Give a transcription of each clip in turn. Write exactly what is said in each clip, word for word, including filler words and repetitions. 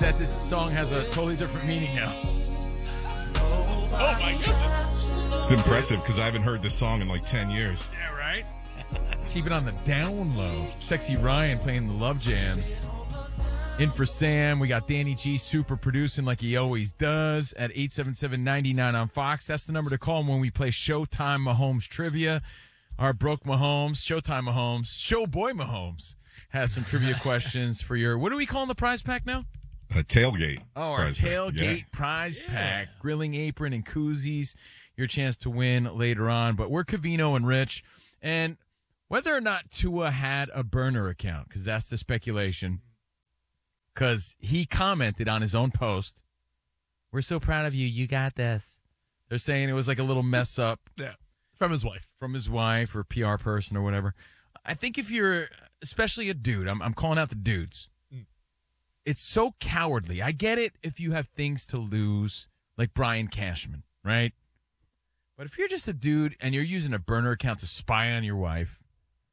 that this song has a totally different meaning now. Oh, my goodness. It's impressive because I haven't heard this song in like ten years. Yeah, right? Keep it on the down low. Sexy Ryan playing the Love Jams. In for Sam, we got Danny G super producing like he always does at eight seven seven, nine nine on Fox. That's the number to call when we play Showtime Mahomes Trivia. Our Broke Mahomes, Showtime Mahomes, Showboy Mahomes has some trivia questions for your, what are we calling the prize pack now? A tailgate. Oh, our prize pack. tailgate Yeah. prize Yeah. pack. Grilling apron and koozies. Your chance to win later on. But we're Covino and Rich. And whether or not Tua had a burner account, because that's the speculation, because he commented on his own post, "We're so proud of you. You got this." They're saying it was like a little mess up Yeah. From his wife. from his wife or P R person or whatever. I think if you're, especially a dude, I'm, I'm calling out the dudes. Mm. It's so cowardly. I get it if you have things to lose, like Brian Cashman, right? But if you're just a dude and you're using a burner account to spy on your wife,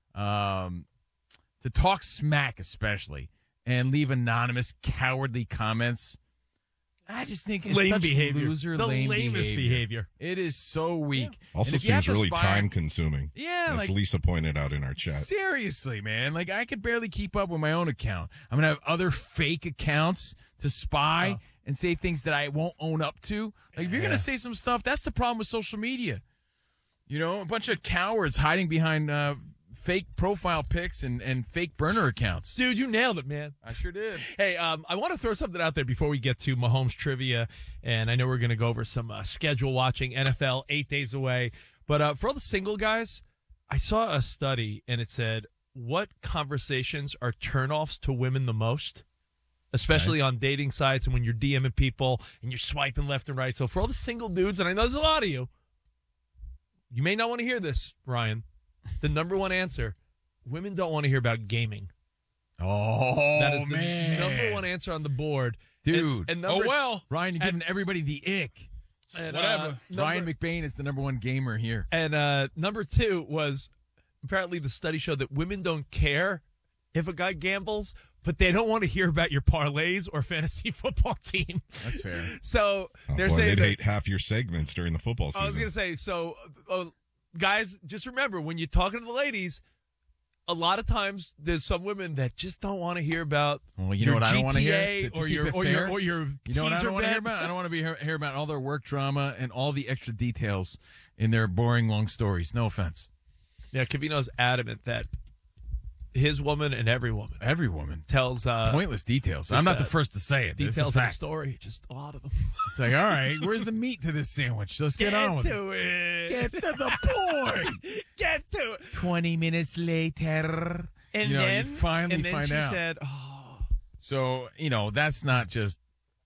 um, to talk smack especially, and leave anonymous, cowardly comments, I just think it's Lame such behavior. loser, The lame lamest behavior. It is so weak. Also And if you have seems to really spy- time consuming. Yeah, As like Lisa pointed out in our chat. seriously, man. Like I could barely keep up with my own account. I'm gonna have other fake accounts to spy Oh. and say things that I won't own up to. Like if you're Yeah. gonna say some stuff, that's the problem with social media. You know, a bunch of cowards hiding behind uh, fake profile pics and, and fake burner accounts. Dude, you nailed it, man. I sure did. Hey, um, I want to throw something out there before we get to Mahomes trivia, and I know we're going to go over some uh, schedule watching, N F L, eight days away. But uh, for all the single guys, I saw a study, and it said, what conversations are turnoffs to women the most? Especially on dating sites and when you're DMing people and you're swiping left and right. So for all the single dudes, and I know there's a lot of you, you may not want to hear this, Ryan. The number one answer, women don't want to hear about gaming. Oh, That is the man. number one answer on the board. Dude. And, and number, Oh, well. Ryan, you're giving everybody the ick. and, whatever. uh, number, Ryan McBain is the number one gamer here. and uh, number two was apparently the study showed that women don't care if a guy gambles, but they don't want to hear about your parlays or fantasy football team. That's fair. So Oh, they're boy, saying they'd that, hate half your segments during the football season. I was going to say, so uh, guys, just remember when you're talking to the ladies, a lot of times there's some women that just don't want to hear about Well, you your know what I don't want to G T hear? A To- to or keep your it or fair, your or your You know what I teaser don't want to hear bet. about? I don't want to be hear, hear about all their work drama and all the extra details in their boring long stories. No offense. Yeah, Cavino's adamant that his woman and every woman Every woman. tells uh, Pointless details. I'm not uh, the first to say it. It's a details of the fact. story. Just a lot of them. It's like, all right, where's the meat to this sandwich? Let's get, on with it. to it. Get to the point. Get to it. Twenty minutes later, And you know, then you finally and then find she out. said, "Oh, So you know, that's not just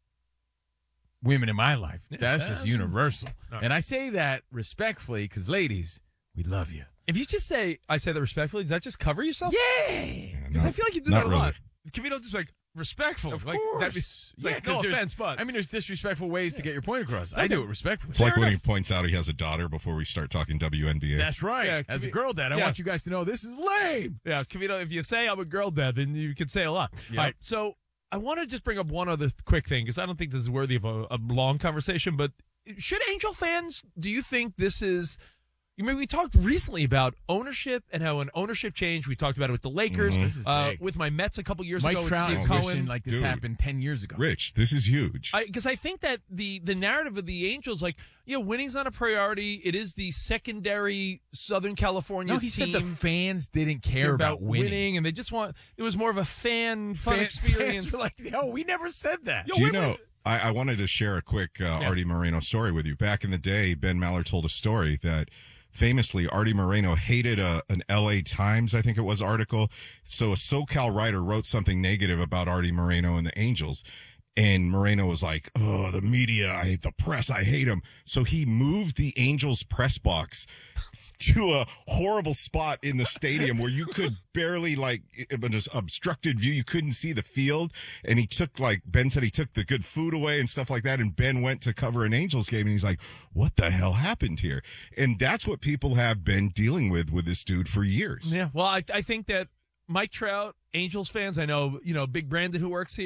women in my life. That's just that's- universal. No. And I say that respectfully because, ladies, we love you. if you just say I say that respectfully, does that just cover yourself? Yeah. Yeah, because I not- feel like you do not that a really. lot. Cavino just like respectful. Of like, course. That, it's Yeah, like, 'cause no there's- offense, but I mean, there's disrespectful ways to get your point across. I do it respectfully. It's like when he points out he has a daughter before we start talking W N B A. That's right. Yeah, As a Cavi- girl dad, I yeah. want you guys to know this is lame. yeah, Cavino, if you say I'm a girl dad, then you can say a lot. Yep. All right, so I want to just bring up one other quick thing because I don't think this is worthy of a, a long conversation. But should Angel fans? Do you think this is? You mean we talked recently about ownership and how an ownership change. We talked about it with the Lakers, This is uh, big. with my Mets a couple years Mike ago with Trout Steve is Cohen. wishing like this Dude. happened ten years ago. Rich, this is huge. Because I, think that the the narrative of the Angels, like, you know, winning's not a priority. It is the secondary Southern California No, he team. said the fans didn't care about, about winning. and they just want. It was more of a fan fun Fan- experience. Fans were like, yo, we never said that. Yo, Do you wait, know, wait. I, I wanted to share a quick uh, Artie Moreno story with you. Back in the day, Ben Maller told a story that famously Artie Moreno hated a, an L A Times, I think it was, article. So a SoCal writer wrote something negative about Artie Moreno and the Angels. And Moreno was like, oh, the media, I hate the press, I hate them. So he moved the Angels press box to a horrible spot in the stadium where you could barely, like, it was an obstructed view. You couldn't see the field. And he took, like, Ben said he took the good food away and stuff like that. And Ben went to cover an Angels game and he's like, what the hell happened here? And that's what people have been dealing with with this dude for years. Yeah, well, I, I think that Mike Trout, Angels fans, I know, you know, Big Brandon who works here,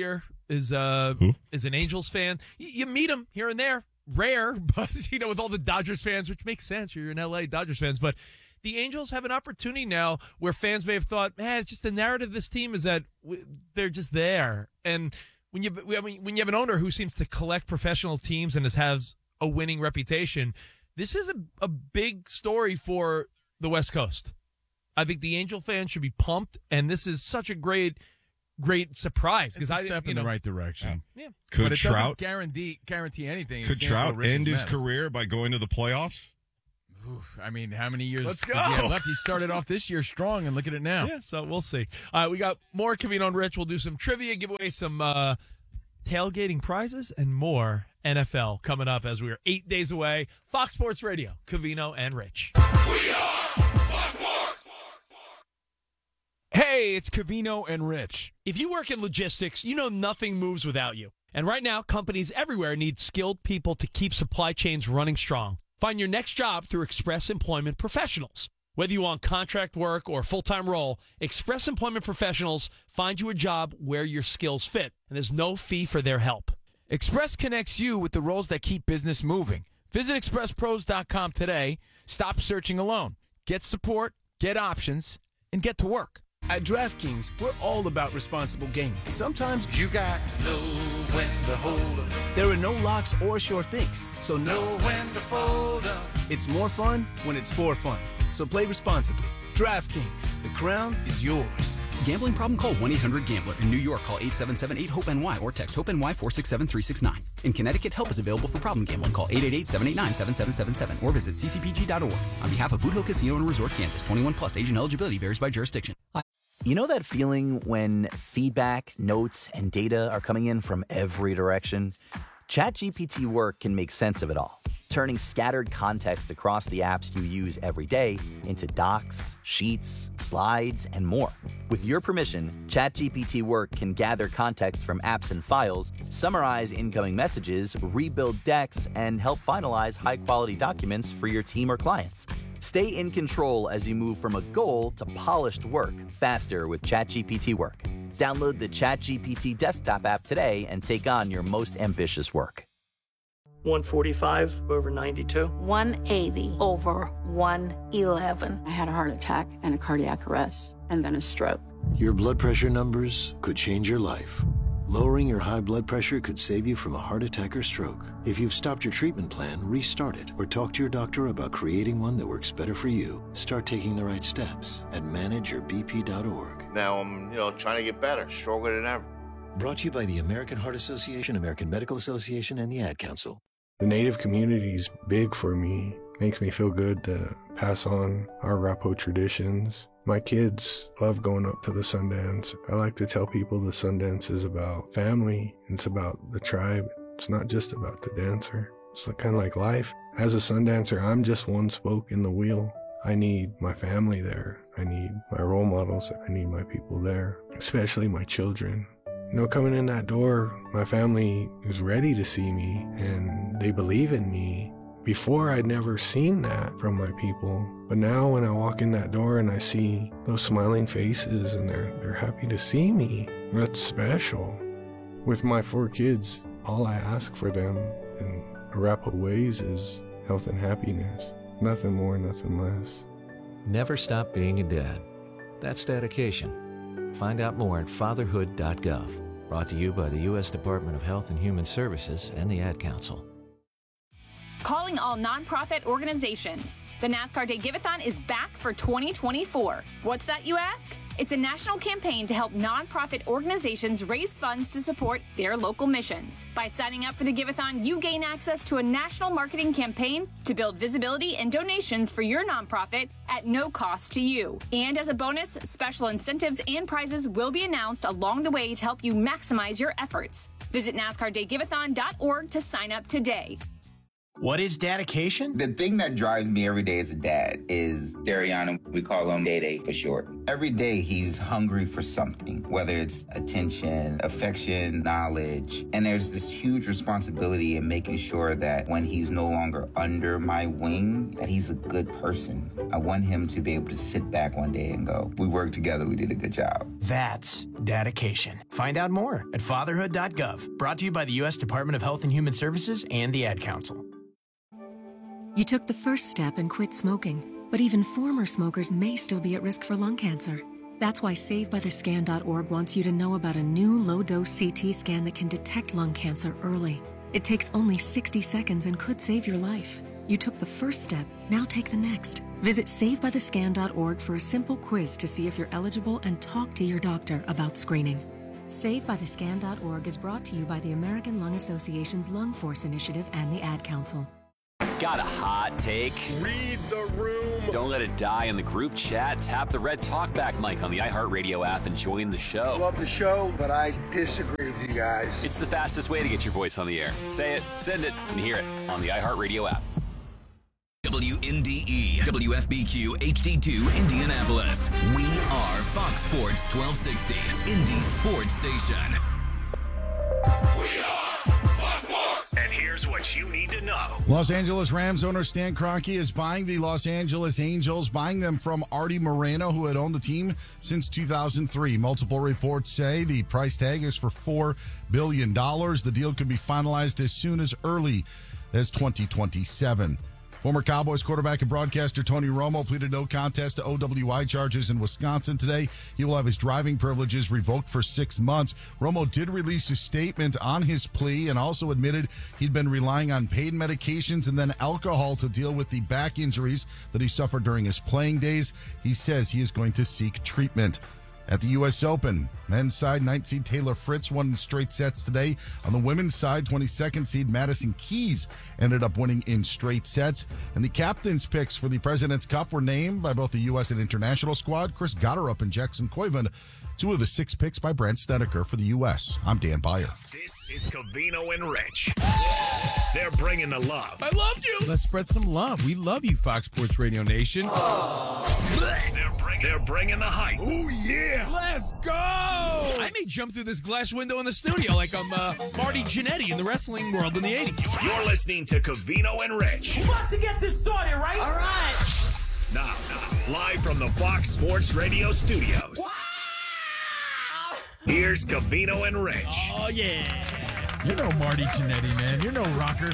is uh Who? is an Angels fan. You, you meet him here and there, rare, but you know, with all the Dodgers fans, which makes sense. You're in L A, Dodgers fans, but the Angels have an opportunity now where fans may have thought, man, it's just the narrative of this team is that w- they're just there. And when you I mean, when you have an owner who seems to collect professional teams and has, has a winning reputation, this is a, a big story for the West Coast. I think the Angel fans should be pumped, and this is such a great, great surprise It's because a I step you in know, the right direction. Yeah. Could but it Trout doesn't guarantee guarantee anything. in could San Diego Trout Rich's end his Mets. career by going to the playoffs? Oof, I mean, how many years Let's does go. he have left? He started off this year strong, and look at it now. Yeah, so we'll see. All right, we got more Covino and Rich. We'll do some trivia, give away some uh, tailgating prizes, and more N F L coming up as we are eight days away. Fox Sports Radio, Covino and Rich. Hey, it's Covino and Rich. If you work in logistics, you know nothing moves without you. And right now, companies everywhere need skilled people to keep supply chains running strong. Find your next job through Express Employment Professionals. Whether you want contract work or full-time role, Express Employment Professionals find you a job where your skills fit, and there's no fee for their help. Express connects you with the roles that keep business moving. Visit express pros dot com today. Stop searching alone. Get support, get options, and get to work. At DraftKings, we're all about responsible gaming. Sometimes You got to know when to hold up, there are no locks or sure things, so know no, when to fold up. it's more fun when it's for fun. So play responsibly. DraftKings, the crown is yours. Gambling problem? Call one eight hundred gambler. In New York, call eight seven seven eight hope N Y or text HOPE-NY four six seven three six nine. In Connecticut, help is available for problem gambling. Call eight eight eight seven eight nine seven seven seven seven or visit c c p g dot org. On behalf of Boot Hill Casino and Resort, Kansas, twenty-one plus, age and eligibility varies by jurisdiction. You know that feeling when feedback, notes, and data are coming in from every direction? ChatGPT Work can make sense of it all, turning scattered context across the apps you use every day into docs, sheets, slides, and more. With your permission, ChatGPT Work can gather context from apps and files, summarize incoming messages, rebuild decks, and help finalize high-quality documents for your team or clients. Stay in control as you move from a goal to polished work faster with ChatGPT Work. Download the ChatGPT desktop app today and take on your most ambitious work. one forty-five over ninety-two. one eighty over one eleven. I had a heart attack and a cardiac arrest, and then a stroke. Your blood pressure numbers could change your life. Lowering your high blood pressure could save you from a heart attack or stroke. If you've stopped your treatment plan, restart it or talk to your doctor about creating one that works better for you. Start taking the right steps at manage your b p dot org. Now I'm, you know, trying to get better, stronger than ever. Brought to you by the American Heart Association, American Medical Association, and the Ad Council. The Native community is big for me. Makes me feel good to pass on our Rapo traditions. My kids love going up to the Sundance. I like to tell people the Sundance is about family. It's about the tribe. It's not just about the dancer. It's kind of like life. As a Sundancer, I'm just one spoke in the wheel. I need my family there. I need my role models. I need my people there, especially my children. You know, coming in that door, my family is ready to see me and they believe in me. Before, I'd never seen that from my people. But now when I walk in that door and I see those smiling faces and they're, they're happy to see me, that's special. With my four kids, all I ask for them in Arapaho ways is health and happiness. Nothing more, nothing less. Never stop being a dad. That's dedication. Find out more at fatherhood dot gov. Brought to you by the U S Department of Health and Human Services and the Ad Council. Calling all nonprofit organizations. The NASCAR Day Give-A-thon is back for twenty twenty-four. What's that, you ask? It's a national campaign to help nonprofit organizations raise funds to support their local missions. By signing up for the Give-A-thon, you gain access to a national marketing campaign to build visibility and donations for your nonprofit at no cost to you. And as a bonus, special incentives and prizes will be announced along the way to help you maximize your efforts. Visit NASCAR Day Give A thon dot org to sign up today. What is dedication? The thing that drives me every day as a dad is Dariana. We call him Day Day for short. Every day he's hungry for something, whether it's attention, affection, knowledge. And there's this huge responsibility in making sure that when he's no longer under my wing, that he's a good person. I want him to be able to sit back one day and go, we worked together, we did a good job. That's dedication. Find out more at fatherhood dot gov. Brought to you by the U S Department of Health and Human Services and the Ad Council. You took the first step and quit smoking, but even former smokers may still be at risk for lung cancer. That's why save by the scan dot org wants you to know about a new low-dose C T scan that can detect lung cancer early. It takes only sixty seconds and could save your life. You took the first step, now take the next. Visit save by the scan dot org for a simple quiz to see if you're eligible and talk to your doctor about screening. save by the scan dot org is brought to you by the American Lung Association's Lung Force Initiative and the Ad Council. Got a hot take? Read the room. Don't let it die in the group chat. Tap the red talkback mic on the iHeartRadio app and join the show. Love the show, but I disagree with you guys. It's the fastest way to get your voice on the air. Say it, send it, and hear it on the iHeartRadio app. W N D E, W F B Q H D two, Indianapolis. We are Fox Sports twelve sixty, Indy Sports Station. We are Fox Sports. And here's what you need to know. Los Angeles Rams owner Stan Kroenke is buying the Los Angeles Angels, buying them from Artie Moreno, who had owned the team since two thousand three. Multiple reports say the price tag is for four billion dollars. The deal could be finalized as soon as early as twenty twenty-seven. Former Cowboys quarterback and broadcaster Tony Romo pleaded no contest to O W I charges in Wisconsin today. He will have his driving privileges revoked for six months. Romo did release a statement on his plea and also admitted he'd been relying on pain medications and then alcohol to deal with the back injuries that he suffered during his playing days. He says he is going to seek treatment. At the U S Open, men's side, ninth seed Taylor Fritz won in straight sets today. On the women's side, twenty-second seed Madison Keys ended up winning in straight sets. And the captain's picks for the President's Cup were named by both the U S and international squad, Chris Gotterup and Jackson Koivu. Two of the six picks by Brent Snedeker for the U S. I'm Dan Beyer. This is Covino and Rich. They're bringing the love. I loved you. Let's spread some love. We love you, Fox Sports Radio Nation. They're bringing, they're bringing the hype. Oh, yeah. Let's go. I may jump through this glass window in the studio like I'm uh, Marty Jannetty in the wrestling world in the eighties. You're listening to Covino and Rich. We're about to get this started, right? All right. Now, now, live from the Fox Sports Radio studios. Wow. Here's Covino and Rich. Oh, yeah. You're no Marty Jannetty, man. You're no rocker.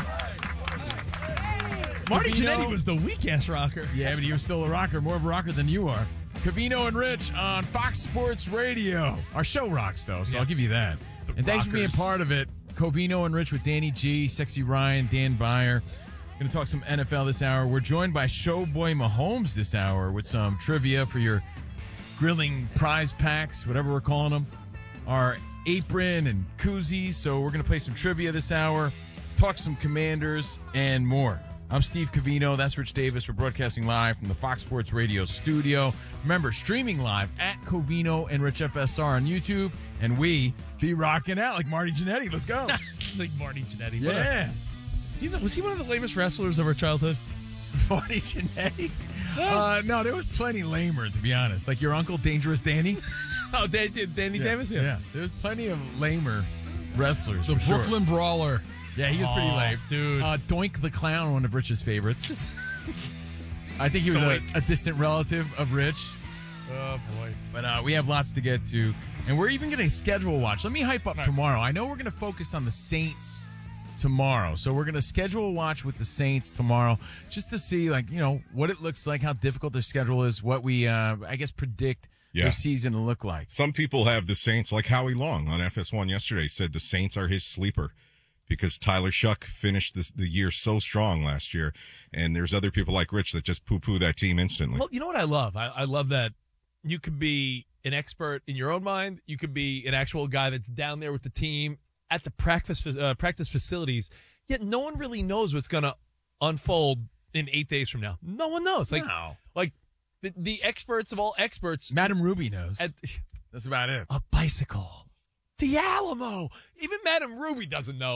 Marty Covino. Jannetty was the weak-ass rocker. Yeah, but he was still a rocker. More of a rocker than you are. Covino and Rich on Fox Sports Radio. Our show rocks, though, so yeah. I'll give you that. The and thanks rockers. for being part of it. Covino and Rich with Danny G, Sexy Ryan, Dan Beyer. Going to talk some N F L this hour. We're joined by Showboy Mahomes this hour with some trivia for your grilling prize packs, whatever we're calling them. Our apron and koozies. So we're going to play some trivia this hour, talk some Commanders, and more. I'm Steve Covino. That's Rich Davis. We're broadcasting live from the Fox Sports Radio studio. Remember, streaming live at Covino and Rich F S R on YouTube. And we be rocking out like Marty Jannetty. Let's go. It's like Marty Jannetty. Yeah. He's a, was he one of the lamest wrestlers of our childhood? Marty Jannetty? Uh, no, there was plenty lamer, to be honest. Like your uncle, Dangerous Danny. Oh, Danny, Danny yeah, Davis? Yeah. yeah. There's plenty of lamer wrestlers. The for Brooklyn sure. Brawler. Yeah, he was pretty oh, lame. Dude. Uh, Doink the Clown, one of Rich's favorites. I think he was a, a distant relative of Rich. Oh, boy. But uh, we have lots to get to. And we're even getting a schedule watch. Let me hype up tomorrow. I know we're going to focus on the Saints tomorrow. So we're going to schedule a watch with the Saints tomorrow just to see, like, you know, what it looks like, how difficult their schedule is, what we, uh, I guess, predict yeah. their season to look like. Some people have the Saints, like Howie Long on F S one yesterday, said the Saints are his sleeper because Tyler Shuck finished this, the year so strong last year. And there's other people like Rich that just poo-poo that team instantly. Well, you know what I love? I, I love that you could be an expert in your own mind. You could be an actual guy that's down there with the team at the practice uh, practice facilities, yet no one really knows what's going to unfold in eight days from now. No one knows. Like, no. like the, the experts of all experts. Madam Ruby knows. At, That's about it. A bicycle. The Alamo. Even Madam Ruby doesn't know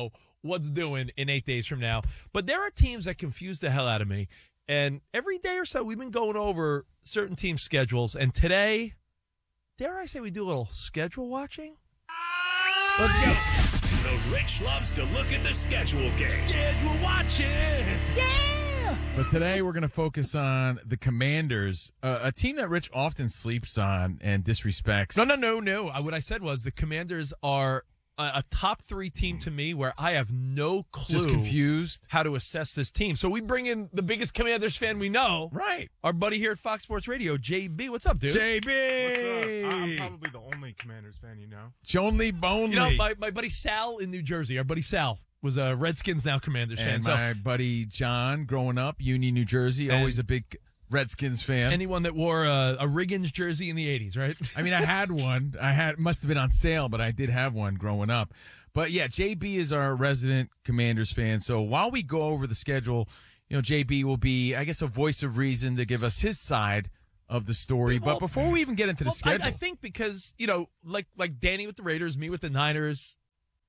what's doing in eight days from now. But there are teams that confuse the hell out of me. And every day or so, we've been going over certain team schedules. And today, dare I say we do a little schedule watching? Let's go. The Rich loves to look at the schedule game. Schedule watching. Yeah. But today we're going to focus on the Commanders, uh, a team that Rich often sleeps on and disrespects. No, no, no, no. Uh, What I said was the Commanders are a, a top three team to me where I have no clue. Just confused. How to assess this team. So we bring in the biggest Commanders fan we know. Right. Our buddy here at Fox Sports Radio, J B. What's up, dude? J B. What's up? I'm probably the only Commanders fan you know. Jonely Bonely. You know, my, my buddy Sal in New Jersey, our buddy Sal, was a Redskins, now Commanders fan. And So my buddy John, growing up, Union, New Jersey, And- always a big Redskins fan. anyone that wore a, a Riggins jersey in the eighties, right? I mean, I had one. I had must have been on sale, but I did have one growing up. But yeah, J B is our resident Commanders fan. So while we go over the schedule, you know, J B will be, I guess, a voice of reason to give us his side of the story. Well, but before we even get into the well, schedule, I, I think because, you know, like like Danny with the Raiders, me with the Niners,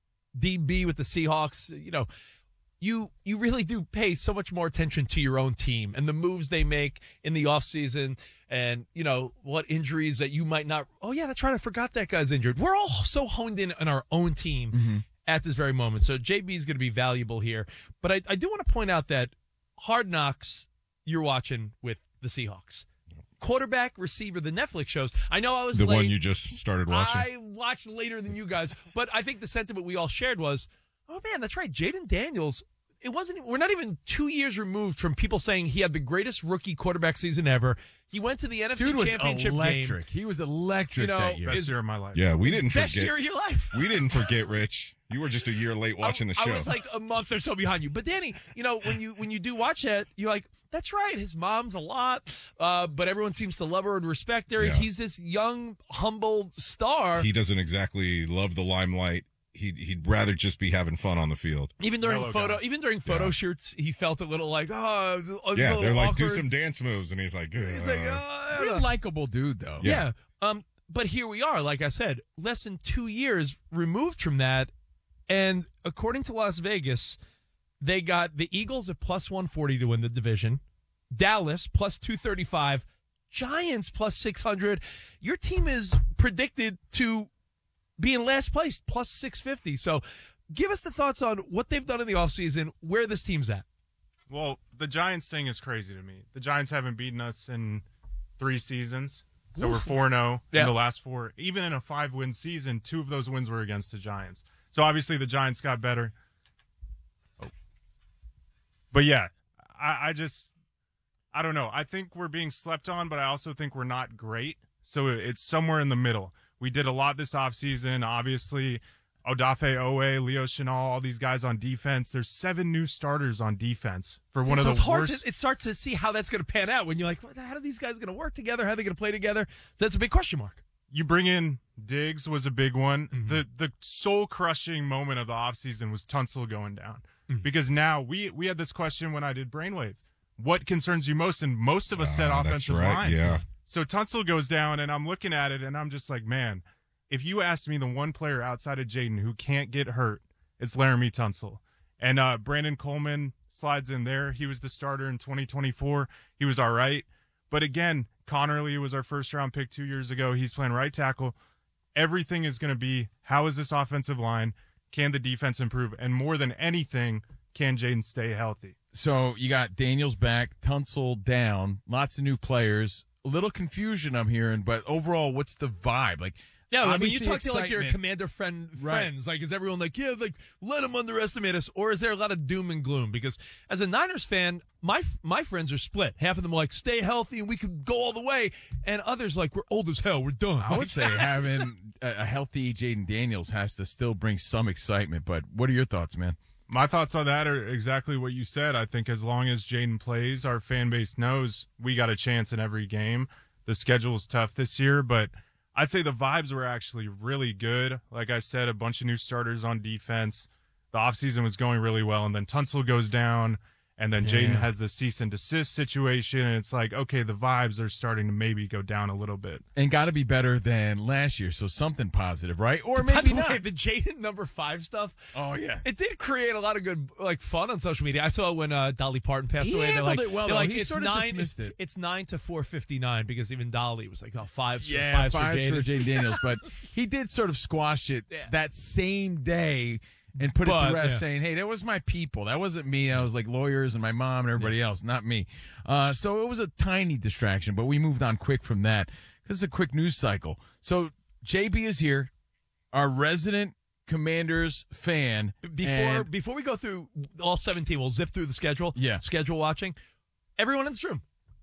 D B with the Seahawks, you know, you you really do pay so much more attention to your own team and the moves they make in the offseason and, you know, what injuries that you might not. Oh, yeah, that's right. I forgot that guy's injured. We're all so honed in on our own team Mm-hmm. at this very moment. So J B is going to be valuable here. But I, I do want to point out that Hard Knocks you're watching with the Seahawks. Quarterback, receiver, the Netflix shows. I know I was The late. one you just started watching? I watched later than you guys, but I think the sentiment we all shared was, oh man, that's right. Jaden Daniels, it wasn't, we're not even two years removed from people saying he had the greatest rookie quarterback season ever. He went to the N F C dude was Championship electric. game. He was electric You know, that year. Best year of my life. Yeah, we didn't Best forget. year of your life. We didn't forget, Rich. You were just a year late watching the show. I was like a month or so behind you. But Danny, you know, when you when you do watch that, you're like, that's right. His mom's a lot, uh, but everyone seems to love her and respect her. Yeah. He's this young, humble star. He doesn't exactly love the limelight. He'd, he'd rather just be having fun on the field. Even during Mellow photo, guy. even during photo Yeah. shoots, he felt a little like, oh, a Yeah, little they're like, awkward. do some dance moves. And he's like, uh, He's like, oh, Real likable dude, though. yeah. Um, but here we are, like I said, less than two years removed from that. And according to Las Vegas, they got the Eagles at plus one forty to win the division, Dallas plus two thirty-five, Giants plus six hundred. Your team is predicted to be in last place, plus six fifty. So give us the thoughts on what they've done in the offseason, where this team's at. Well, the Giants thing is crazy to me. The Giants haven't beaten us in three seasons. So we're four and oh Yeah. in the last four. Even in a five-win season, two of those wins were against the Giants. So obviously the Giants got better. Oh. But yeah, I, I just, I don't know. I think we're being slept on, but I also think we're not great. So it's somewhere in the middle. We did a lot this offseason. Obviously, Odafe Owe, Leo Chenal, all these guys on defense. There's seven new starters on defense for one so of the it's hard worst. To, it's hard to see how that's going to pan out when you're like, what- how are these guys going to work together? How are they going to play together? So that's a big question mark. You bring in Diggs was a big one. Mm-hmm. The the soul crushing moment of the offseason was Tunsil going down. Mm-hmm. Because now we we had this question when I did Brainwave. What concerns you most? And most of us said Ah, that's offensive right, line. yeah. So Tunsil goes down and I'm looking at it and I'm just like, man, if you asked me the one player outside of Jaden who can't get hurt, it's Laramie Tunsil. And uh, Brandon Coleman slides in there. He was the starter in twenty twenty-four. He was all right. But again, Connerly was our first round pick two years ago. He's playing right tackle. Everything is going to be, how is this offensive line? Can the defense improve? And more than anything, can Jaden stay healthy? So you got Daniels back, Tunsil down, lots of new players, a little confusion I'm hearing, but overall, what's the vibe? Like, Yeah, I mean, you obviously talk to like your excitement. commander friend Right. friends. Like, is everyone like, yeah, like let them underestimate us, or is there a lot of doom and gloom? Because as a Niners fan, my my friends are split. Half of them are like, stay healthy and we could go all the way, and others like, we're old as hell, we're done. I would say having a, a healthy Jaden Daniels has to still bring some excitement, but what are your thoughts, man? My thoughts on that are exactly what you said. I think as long as Jaden plays, our fan base knows we got a chance in every game. The schedule is tough this year, but I'd say the vibes were actually really good. Like I said, a bunch of new starters on defense. The offseason was going really well, and then Tunsil goes down, And then Yeah. Jaden has the cease and desist situation, and it's like, okay, the vibes are starting to maybe go down a little bit. And got to be better than last year, so something positive, right? Or By maybe the not. way, the Jaden number five stuff. Oh, yeah. It did create a lot of good like fun on social media. I saw it when uh, Dolly Parton passed He away. They're handled like, it well, they're though. like He it's sort of nine. dismissed it. It's nine to four fifty nine because even Dolly was like, oh, fives, Yeah, fives, fives for Jaden. for Jaden Daniels. But he did sort of squash it Yeah. that same day and put it But, to rest, yeah. saying, hey, that was my people. That wasn't me. That was like lawyers and my mom and everybody else, not me. Uh, so it was a tiny distraction, but we moved on quick from that. This is a quick news cycle. So J B is here, our resident Commanders fan. Before and- before we go through all seventeen, we'll zip through the schedule. Yeah. Schedule watching. Everyone in this room.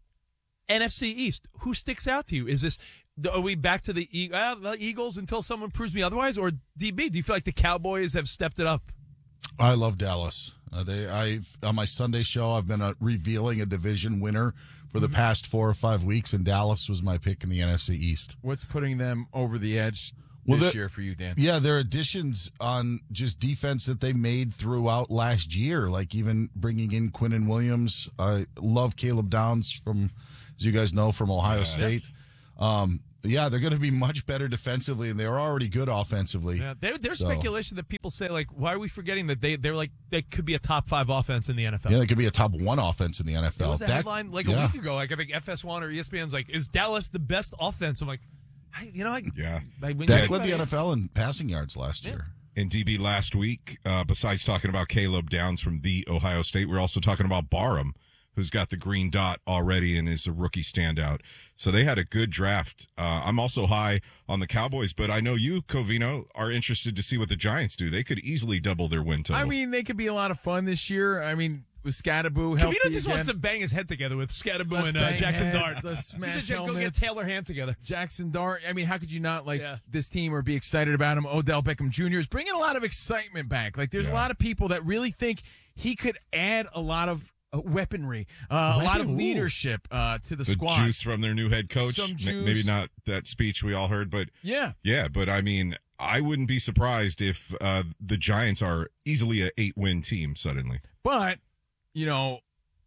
N F C East. Who sticks out to you? Is this are we back to the, E- uh, the Eagles until someone proves me otherwise, or D B? Do you feel like the Cowboys have stepped it up? I love Dallas. Uh, they, I on my Sunday show, I've been uh, revealing a division winner for the past four or five weeks, and Dallas was my pick in the N F C East. What's putting them over the edge Well, this the- year for you, Dan? Yeah, their additions on just defense that they made throughout last year, like even bringing in Quinnen Williams. I love Caleb Downs from, as you guys know, from Ohio State. Um, yeah, they're going to be much better defensively, and they're already good offensively. Yeah, there, there's So- speculation that people say like, why are we forgetting that they they're like they could be a top five offense in the N F L? Yeah, they could be a top one offense in the N F There L. was a That- headline like yeah. a week ago. Like I think F S one or E S P N's like, is Dallas the best offense? I'm like, I, you know, I, Yeah. Like, when Dak you- led the N F L in passing yards last year. In D B last week, uh, besides talking about Caleb Downs from the Ohio State, we're also talking about Barham, who's got the green dot already and is a rookie standout. So they had a good draft. Uh, I'm also high on the Cowboys, but I know you, Covino, are interested to see what the Giants do. They could easily double their win total. I mean, they could be a lot of fun this year. I mean, with Scatterboo healthy Camino just again. wants to bang his head together with Scatterboo Let's and uh, bang Jackson heads, Dart. let's smash He said, go get helmets. Taylor Hand together. Jackson Dart. I mean, how could you not like Yeah. this team or be excited about him? Odell Beckham Junior is bringing a lot of excitement back. Like, there's a Yeah. lot of people that really think he could add a lot of uh, weaponry, uh, a lot of Weapon- ooh. leadership uh, to the, the squad. juice from their new head coach. Some M- juice. Maybe not that speech we all heard, but Yeah. yeah. But I mean, I wouldn't be surprised if uh, the Giants are easily a eight win team suddenly. But, you know,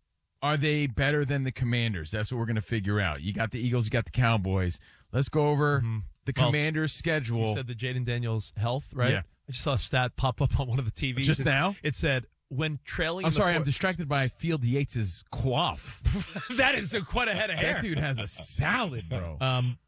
are they better than the Commanders? That's what we're going to figure out. You got the Eagles, you got the Cowboys. Let's go over the Well, Commanders' schedule. You said the Jaden Daniels health, right? Yeah. I just saw a stat pop up on one of the T Vs. Just It's- now? It said, when trailing I'm in the sorry, I'm fourth- distracted by Field Yates's quaff. that is a, quite a head of hair. That dude has a salad, bro. Um,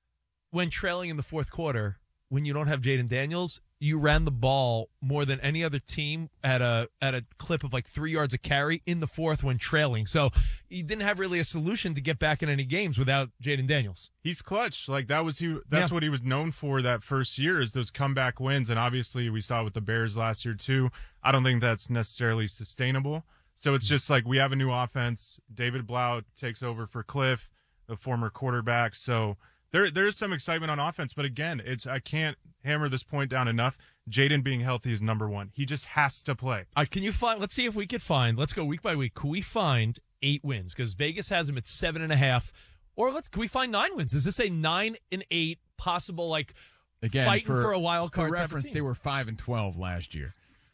when trailing in the fourth quarter, when you don't have Jaden Daniels, you ran the ball more than any other team at a at a clip of like three yards a carry in the fourth when trailing. So you didn't have really a solution to get back in any games without Jaden Daniels. He's clutch. Like that was he. That's Yeah. what he was known for that first year is those comeback wins. And obviously we saw with the Bears last year too. I don't think that's necessarily sustainable. So it's just like we have a new offense. David Blau takes over for Cliff, the former quarterback. So there there's some excitement on offense. But again, it's I can't hammer this point down enough. Jaden being healthy is number one. He just has to play. Uh, can you find? Let's see if we could find. Let's go week by week. Can we find eight wins? Because Vegas has him at seven and a half. Or let's can we find nine wins? Is this a nine and eight possible like Again, fighting for, for, a wild card? For type of reference, team? they were five and twelve last year.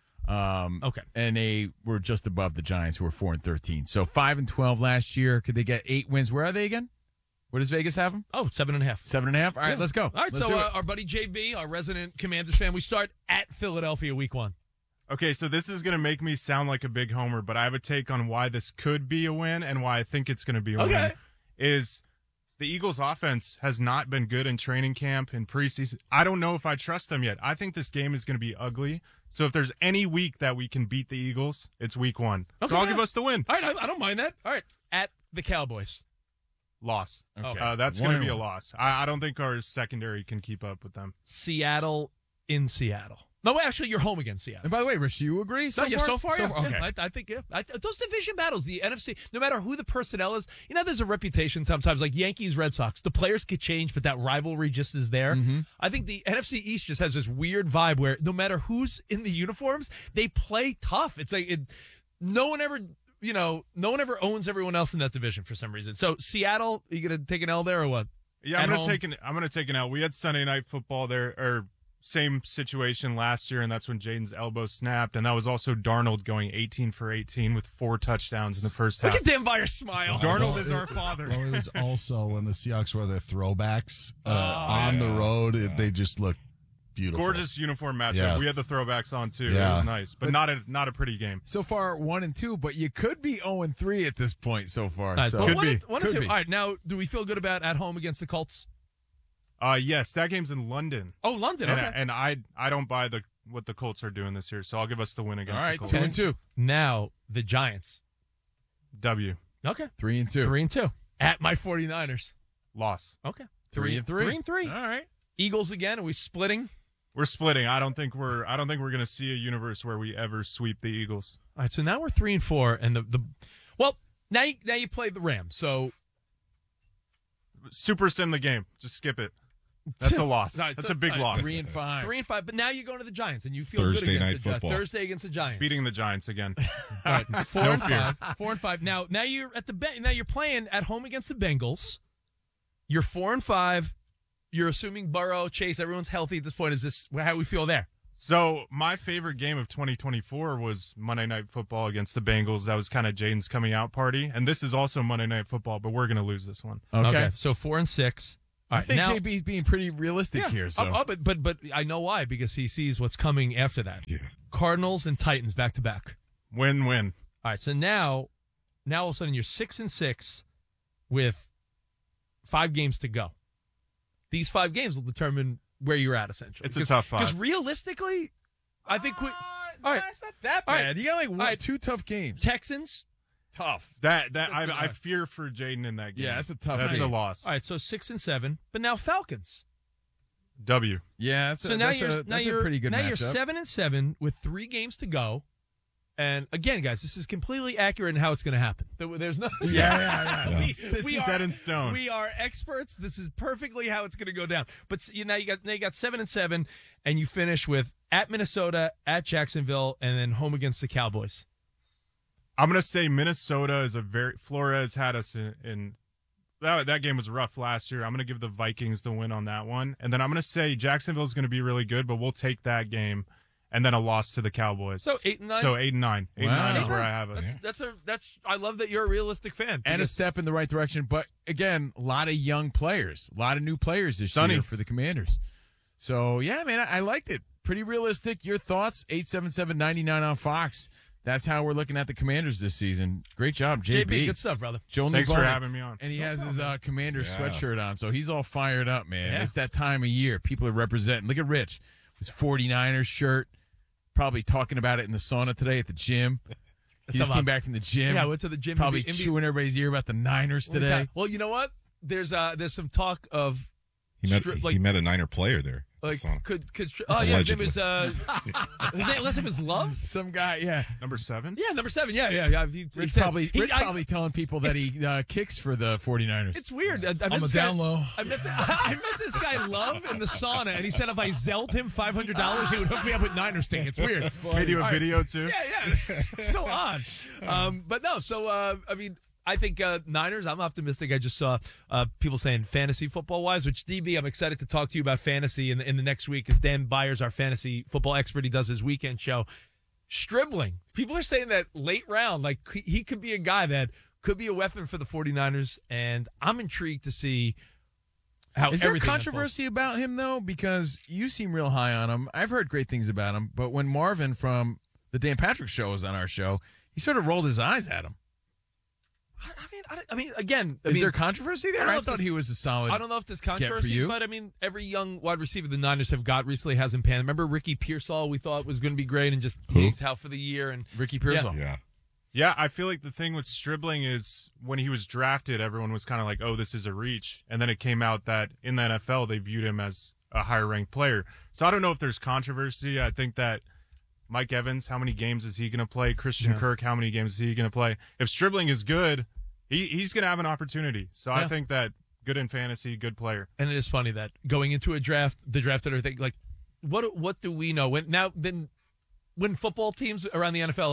Um, Okay. and they were just above the Giants, who were four and thirteen. So five and twelve last year. Could they get eight wins? Where are they again? Where does Vegas have them? Oh, seven and a half. Seven and a half. All right, Yeah. let's go. All right, Let's so do uh, it. our buddy J B, our resident Commanders fan, we start at Philadelphia week one. Okay, so this is going to make me sound like a big homer, but I have a take on why this could be a win and why I think it's going to be a Okay. win. Is the Eagles' offense has not been good in training camp and preseason. I don't know if I trust them yet. I think this game is going to be ugly. So if there's any week that we can beat the Eagles, it's week one. Okay, so I'll yeah. give us the win. All right, I, I don't mind that. All right, at the Cowboys. Loss. Okay. Uh, that's One going to and be a one. loss. I, I don't think our secondary can keep up with them. Seattle in Seattle. No, actually, you're home against Seattle. And by the way, Rich, do you agree? So no, yeah, far, so far, yeah. okay. Yeah, I, I think, yeah. I, those division battles, the N F C, no matter who the personnel is, you know, there's a reputation sometimes, like Yankees, Red Sox. The players could change, but that rivalry just is there. Mm-hmm. I think the N F C East just has this weird vibe where no matter who's in the uniforms, they play tough. It's like it, no one ever, you know, no one ever owns everyone else in that division for some reason. So Seattle, are you going to take an L there or what? Yeah, I'm At gonna home? take an I'm gonna take an L. We had Sunday night football there or same situation last year, and that's when Jaden's elbow snapped, and that was also Darnold going eighteen for eighteen with four touchdowns in the first half. Look at Dan Byers smile. Darnold Well, is it- our father. Well, it was also when the Seahawks wore their throwbacks uh, Oh, on yeah. the road. It, they just looked beautiful. Gorgeous uniform matchup. Yes. We had the throwbacks on too. Yeah. It was nice, but, But- not a not a pretty game. So far, one and two, but you could be zero and three at this point so far. All right, so. but Could one be. and- one and Could two. be. All right, now, do we feel good about at home against the Colts? Uh, yes, that game's in London. Oh, London. And, Okay. and I I don't buy the what the Colts are doing this year, so I'll give us the win against All right, the Colts. two and two. Now, the Giants. W. Okay. Three and two. Three and two. At my 49ers. Loss. Okay. Three and three. Three and three. All right. Eagles again. Are we splitting? We're splitting. I don't think we're I don't think we're gonna see a universe where we ever sweep the Eagles. All right, so now we're three and four, and the, the well, now you, now you play the Rams, so Super sim the game. Just skip it. That's a loss. All right, That's so- a big all right, loss. Three and five. three and five. But now you're going to the Giants, and you feel Thursday good against night the Giants. football. Thursday against the Giants. Beating the Giants again. All right, four No and fear. five. Four and five. Now, now you're at the Ben- now you're playing at home against the Bengals. You're four and five. You're assuming Burrow, Chase, everyone's healthy at this point. Is this how we feel there? So my favorite game of twenty twenty-four was Monday Night Football against the Bengals. That was kind of Jaden's coming out party, and this is also Monday Night Football, but we're going to lose this one. Okay. So four and six. All I right, think now, J B's being pretty realistic yeah, here. So. oh, oh, but but but I know why, because he sees what's coming after that. Yeah. Cardinals and Titans back to back. Win win. All right, so now, now all of a sudden you're six and six, with five games to go. These five games will determine where you're at, essentially. It's a tough five. Because realistically, I think we. All right, It's not that All bad. right. You got like one, All right. two tough games. Texans. Tough. That that That's a- I, I fear for Jaden in that game. Yeah, that's a tough That's game. a loss. All right, so six and seven, but now Falcons. W. Yeah, that's So a, now that's you're a, now that's you're a pretty good now matchup. you're seven and seven with three games to go. And again, guys, this is completely accurate in how it's going to happen. There- There's no Yeah, yeah, yeah. We, This we is are, set in stone. We are experts. This is perfectly how it's going to go down. But s- you now you got now you got seven and seven, and you finish with at Minnesota, at Jacksonville, and then home against the Cowboys. I'm going to say Minnesota is a very Flores had us in, in that that game was rough last year. I'm going to give the Vikings the win on that one. And then I'm going to say Jacksonville is going to be really good, but we'll take that game and then a loss to the Cowboys. So eight and nine. So eight and nine. Eight Wow. and nine Eight is where I and have us. That's, that's a that's. I love that you're a realistic fan. and a because- step in the right direction. But again, a lot of young players, a lot of new players this Sonny. year for the Commanders. So yeah, man, I, I liked it. Pretty realistic. Your thoughts? eight seven seven, nine nine on Fox. That's how we're looking at the Commanders this season. Great job, J B. J B, good stuff, brother. Joe Thanks for Navarro. having me on. And he has his uh, Commanders Yeah. sweatshirt on, so he's all fired up, man. Yeah. It's that time of year. People are representing. Look at Rich. His 49ers shirt. Probably talking about it in the sauna today at the gym. He just about- came back from the gym. Yeah, I went to the gym. Probably In be- in be- chewing everybody's ear about the Niners today. Well, you know what? There's uh there's some talk of He met stri- he like met a Niner player there. like So, could could oh yeah his name Allegedly. is uh his name last name is Love. Some guy, yeah. Number seven? Yeah, number seven. Yeah, yeah, yeah. He, he Rich said- probably, he- Rich I- probably telling people that he uh, kicks for the 49ers. It's weird. I, I met I'm a this guy- down low. I met, the, I met this guy Love in the sauna, and he said if I zelled him five hundred dollars, he would hook me up with Niners tickets. Weird. Made you a All right. video too? Yeah, yeah. So odd. Um, but no, so, uh, I mean, I think uh, Niners, I'm optimistic. I just saw uh, people saying fantasy football-wise, which, D B, I'm excited to talk to you about fantasy in the, in the next week because Dan Byers, our fantasy football expert, he does his weekend show. Stribling. People are saying that late round, like he, he could be a guy that could be a weapon for the 49ers, and I'm intrigued to see how Is there everything controversy about him, though? Because you seem real high on him. I've heard great things about him, but when Marvin from the Dan Patrick Show was on our show, he sort of rolled his eyes at him. I mean, I, I mean, again, I Is mean, there controversy there? I don't know I if thought this- he was a solid. I don't know if there's get for controversy, you. but I mean, every young wide receiver the Niners have got recently hasn't panned. Remember Ricky Pearsall? We thought was going to be great, and just he's out for the year. And Ricky Pearsall. yeah. Yeah, I feel like the thing with Stribling is when he was drafted, everyone was kind of like, oh, this is a reach. And then it came out that in the N F L, they viewed him as a higher ranked player. So I don't know if there's controversy. I think that Mike Evans, how many games is he going to play? Christian Yeah. Kirk, how many games is he going to play? If Stribling is good, he, he's going to have an opportunity. So Yeah. I think that good in fantasy, good player. And it is funny that going into a draft, the draft and everything, like, what what do we know? When now then, when football teams around the N F L, like,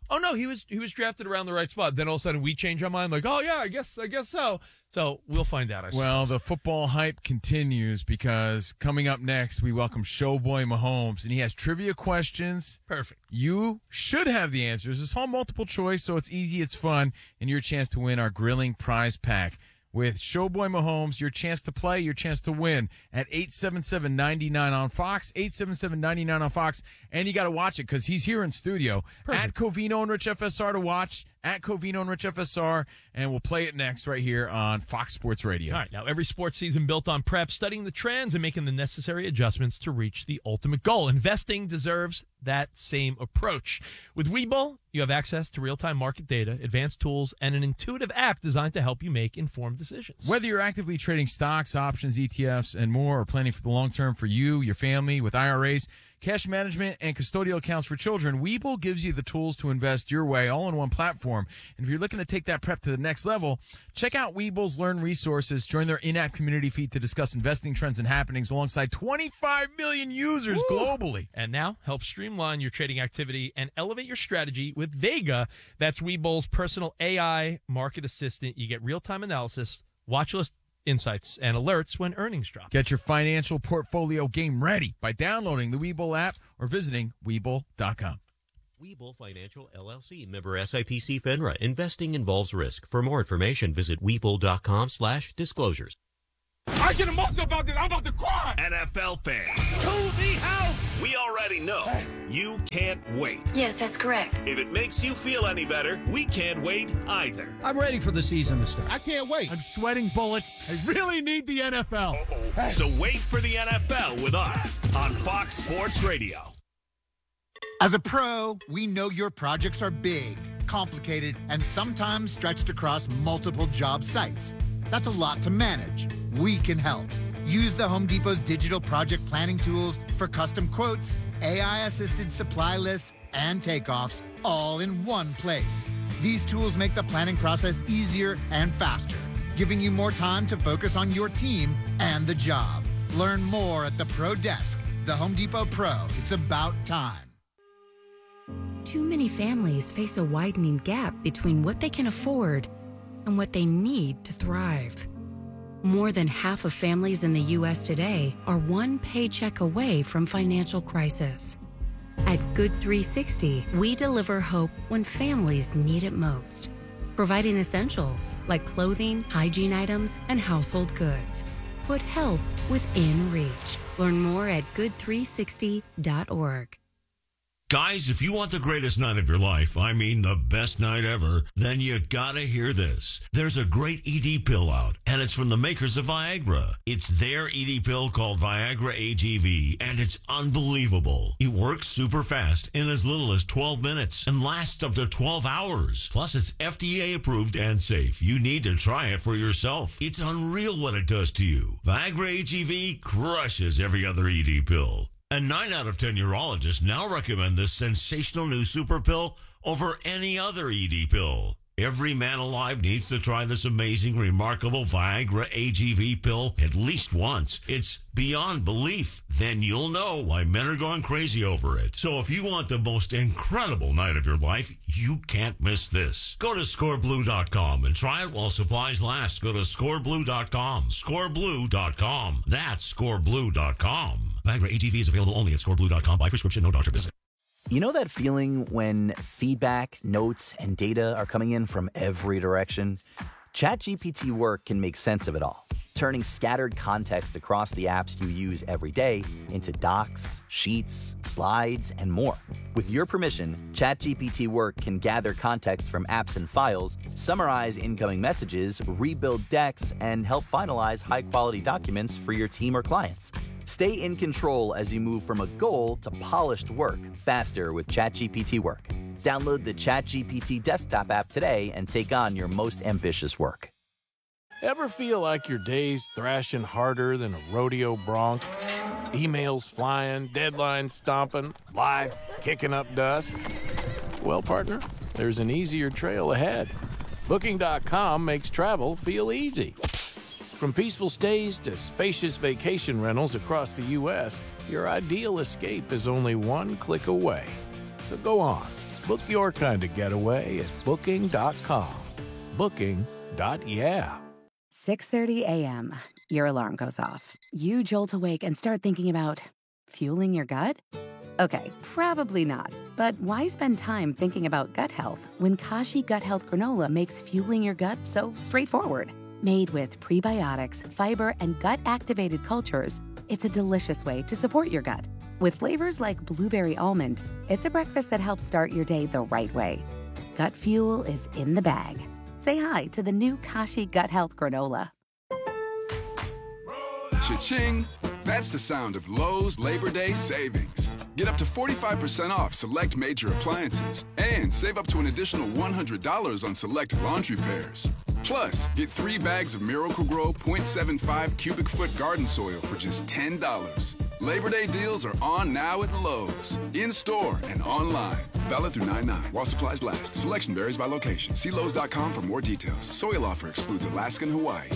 oh no, he was he was drafted around the right spot. Then all of a sudden we change our mind, like, oh yeah, I guess I guess so. So we'll find out. I suppose. Well, the football hype continues because coming up next, we welcome Showboy Mahomes, and he has trivia questions. Perfect. You should have the answers. It's all multiple choice, so it's easy, it's fun, and your chance to win our grilling prize pack. With Showboy Mahomes, your chance to play, your chance to win at eight seven seven, nine nine on Fox, eight seven seven, nine nine on Fox. And you got to watch it because he's here in studio. Perfect. At Covino and Rich F S R to watch, at Covino and Rich F S R, and we'll play it next right here on Fox Sports Radio. All right, now every sports season built on prep, studying the trends and making the necessary adjustments to reach the ultimate goal. Investing deserves that same approach. With Webull, you have access to real-time market data, advanced tools, and an intuitive app designed to help you make informed decisions. Whether you're actively trading stocks, options, E T Fs, and more, or planning for the long term for you, your family, with I R As, cash management, and custodial accounts for children, Webull gives you the tools to invest your way all in one platform. And if you're looking to take that prep to the next level, check out Webull's Learn resources. Join their in-app community feed to discuss investing trends and happenings alongside twenty-five million users Woo! globally. And now, help streamline your trading activity and elevate your strategy with Vega. That's Webull's personal A I market assistant. You get real-time analysis, watch list insights, and alerts when earnings drop. Get your financial portfolio game ready by downloading the Webull app or visiting Webull dot com. Webull Financial, L L C, member S I P C FINRA. Investing involves risk. For more information, visit Webull dot com slash disclosures. I get emotional about this. I'm about to cry. N F L fans. To the house. We already know you can't wait. Yes, that's correct. If it makes you feel any better, we can't wait either. I'm ready for the season to start. I can't wait. I'm sweating bullets. I really need the N F L. Hey. So wait for the N F L with us on Fox Sports Radio. As a pro, we know your projects are big, complicated, and sometimes stretched across multiple job sites. That's a lot to manage. We can help. Use the Home Depot's digital project planning tools for custom quotes, A I-assisted supply lists, and takeoffs, all in one place. These tools make the planning process easier and faster, giving you more time to focus on your team and the job. Learn more at the Pro Desk. The Home Depot Pro. It's about time. Too many families face a widening gap between what they can afford and what they need to thrive. More than half of families in the U S today are one paycheck away from financial crisis. At Good three sixty, we deliver hope when families need it most, providing essentials like clothing, hygiene items, and household goods. Put help within reach. Learn more at good three sixty dot org. Guys, if you want the greatest night of your life, I mean the best night ever, then you gotta hear this. There's a great E D pill out, and it's from the makers of Viagra. It's their E D pill called Viagra A G V, and it's unbelievable. It works super fast in as little as twelve minutes and lasts up to twelve hours. Plus, it's F D A approved and safe. You need to try it for yourself. It's unreal what it does to you. Viagra A G V crushes every other E D pill. And nine out of ten urologists now recommend this sensational new super pill over any other E D pill. Every man alive needs to try this amazing, remarkable Viagra A G V pill at least once. It's beyond belief. Then you'll know why men are going crazy over it. So if you want the most incredible night of your life, you can't miss this. Go to score blue dot com and try it while supplies last. Go to score blue dot com. score blue dot com. That's score blue dot com. Viagra A G V is available only at score blue dot com by prescription, no doctor visit. You know that feeling when feedback, notes, and data are coming in from every direction? ChatGPT Work can make sense of it all, turning scattered context across the apps you use every day into docs, sheets, slides, and more. With your permission, ChatGPT Work can gather context from apps and files, summarize incoming messages, rebuild decks, and help finalize high-quality documents for your team or clients. Stay in control as you move from a goal to polished work faster with ChatGPT Work. Download the ChatGPT desktop app today and take on your most ambitious work. Ever feel like your day's thrashing harder than a rodeo bronc? Emails flying, deadlines stomping, life kicking up dust? Well, partner, there's an easier trail ahead. Booking dot com makes travel feel easy. From peaceful stays to spacious vacation rentals across the U S, your ideal escape is only one click away. So go on, Book your kind of getaway at booking dot com. Booking dot yeah. six thirty a.m. Your alarm goes off. You jolt awake and start thinking about fueling your gut? Okay, probably not. But why spend time thinking about gut health when Kashi Gut Health Granola makes fueling your gut so straightforward? Made with prebiotics, fiber, and gut-activated cultures, it's a delicious way to support your gut. With flavors like blueberry almond, it's a breakfast that helps start your day the right way. Gut fuel is in the bag. Say hi to the new Kashi Gut Health Granola. Cha-ching! That's the sound of Lowe's Labor Day savings. Get up to forty-five percent off select major appliances and save up to an additional one hundred dollars on select laundry pairs. Plus, get three bags of Miracle-Gro point seven five cubic foot garden soil for just ten dollars. Labor Day deals are on now at Lowe's, in-store and online. Valid through nine nine while supplies last. Selection varies by location. See Lowe's dot com for more details. Soil offer excludes Alaska and Hawaii.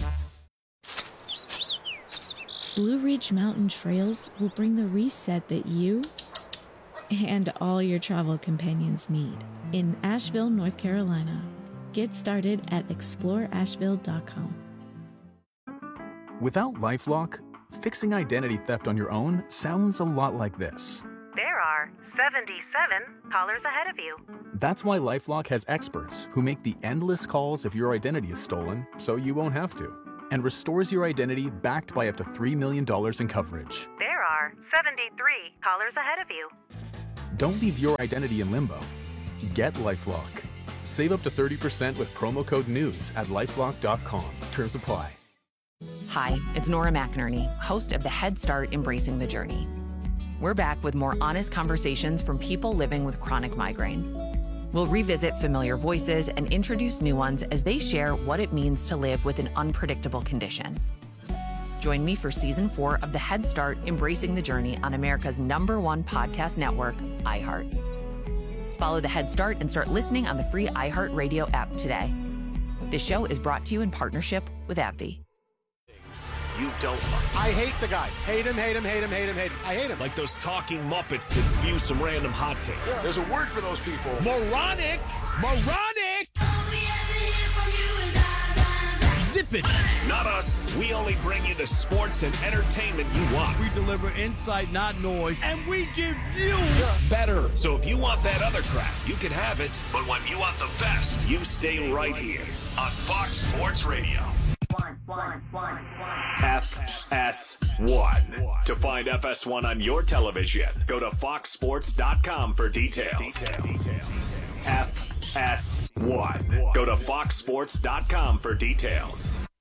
Blue Ridge Mountain Trails will bring the reset that you and all your travel companions need in Asheville, North Carolina. Get started at explore asheville dot com. Without LifeLock, fixing identity theft on your own sounds a lot like this. There are seventy-seven callers ahead of you. That's why LifeLock has experts who make the endless calls if your identity is stolen, so you won't have to, and restores your identity backed by up to three million dollars in coverage. There are seventy-three callers ahead of you. Don't leave your identity in limbo. Get LifeLock. Save up to thirty percent with promo code NEWS at lifelock dot com. Terms apply. Hi, it's Nora McInerney, host of the Head Start Embracing the Journey. We're back with more honest conversations from people living with chronic migraine. We'll revisit familiar voices and introduce new ones as they share what it means to live with an unpredictable condition. Join me for season four of the Head Start Embracing the Journey on America's number one podcast network, iHeart. Follow the Head Start and start listening on the free iHeartRadio app today. This show is brought to you in partnership with AbbVie. You don't like. I hate the guy. Hate him, hate him, hate him, hate him, hate him. I hate him. Like those talking Muppets that spew some random hot takes. Yeah, there's a word for those people. Moronic! Moronic! Zip it! Not us. We only bring you the sports and entertainment you want. We deliver insight, not noise, and we give you better. So if you want that other crap, you can have it. But when you want the best, you stay right here on Fox Sports Radio. F S one. To find F S one on your television, go to fox sports dot com for details. F S one. Go to fox sports dot com for details.